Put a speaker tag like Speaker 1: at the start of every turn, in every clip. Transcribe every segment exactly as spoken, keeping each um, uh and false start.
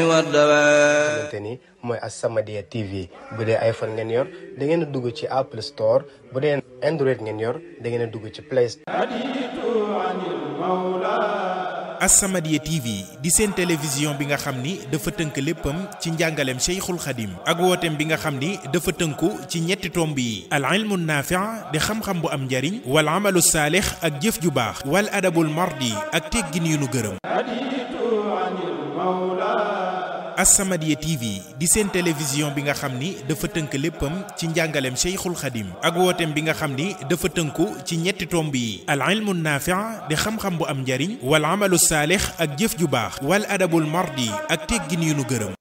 Speaker 1: xamante ni mooy As-Samadiyya T V bu dee iPhone ngeen yor da ngeen a dugg ci Apple Store bu dee Android ngeen yor da ngeen a dugg ci Play Store.
Speaker 2: As-Samadiyya T V di seen télévision bi nga xam ni dafa tënk léppam ci njàngaleem Cheikhul Khadim ak wooteem bi nga xam ni dafa tënku ci ñetti tomb yi al ilmu naafi' di xam-xam bu am njariñ wal amalu saalix ak jëf ju baax wal adabul mardi ak teggin yu nu gërëm. As-Samadiyya T V di seen télévision bi nga xam ni dafa tënk léppam ci njàngaleem Cheikhul Khadim ak wooteem bi nga xam ni dafa tënku ci ñetti tomb yi al ilmu naafi' di xam-xam bu am njariñ wal amalu saalix ak jëf ju baax wal adabul mardi ak teggin yu nu gërëm.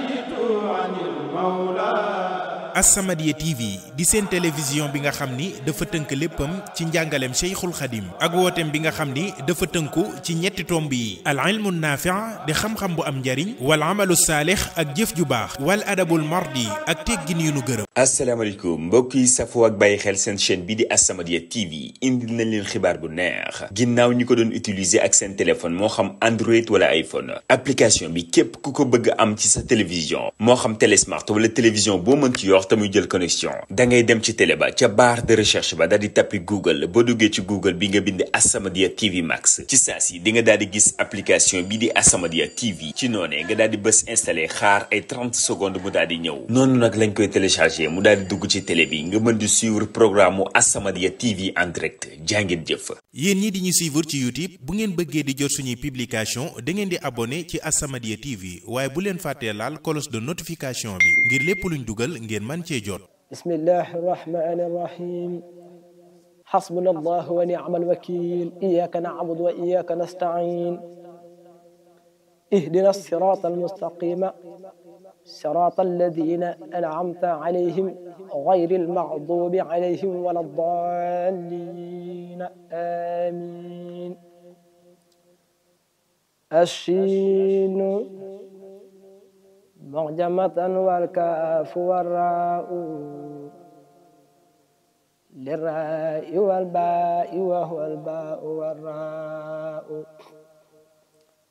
Speaker 2: As-Samadiyya T V di seen télévision bi nga xam ni dafa tënk léppam ci njàngaleem Cheikhul Khadim ak wooteem bi nga xam ni dafa tënku ci ñetti tomb yi al ilmu naafi' di xam-xam bu am njariñ wal amalu saalix ak jëf ju baax wal adabul mardi ak teggin yu nu gërëm.
Speaker 3: asalaamaaleykum mbokk yi safoo ak bàyyi xel seen chaîne bi di As-Samadiyya T V indil nañ leen xibaar bu neex ginnaaw ñi ko doon utiliser ak seen téléphone moo xam Android wala iPhone application bi képp ku ko bëgg am ci sa télévision moo xam télé smart wala télévision boo mën ci yor te muy jël connexion da ngay dem ci télé ba ca barre de recherche ba daal di tappi Google boo duggee ci Google bi nga bind As-Samadiyya T V Max ci saa si di nga daal di gis application bi di As-Samadiyya T V ci noonee nga daal di bës installé xaar ay trente secondes mu daal di ñëw noonu nag lañ koy téléchargé mu daal di dugg ci télé bi nga mën di suivre programme mu As-Samadiyya T V en direct jàngeen jëf.
Speaker 2: yéen ñi di ñu suivre ci YouTube bu ngeen bëggee di jot suñuy publication da ngeen di abonné ci As-Samadiyya T V waaye bu leen fàttee laal cloche de notification bi ngir lépp luñ dugal ngeen mën cee jot.
Speaker 4: bismillahi rahmani rahim hasbuna allah wa ni'mal wakil iyyaka na'budu wa iyyaka nasta'in ihdina as-sirata al-mustaqima sirata alladhina an'amta alayhim غير المغضوب عليهم ولا الضالين آمين الشين معجمة والكاف والراء للراء والباء وهو الباء والراء